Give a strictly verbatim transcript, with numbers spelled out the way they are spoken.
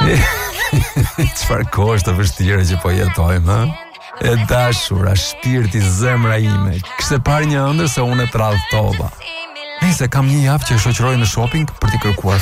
Çfarë kohë të vështira që po jetojmë, ha? E dashura, shpirti, zemra ime. Kishte parë një ëndër se unë e tradhtova. Nëse kam një javë që e shoqëroj në shopping për t'i kërkuar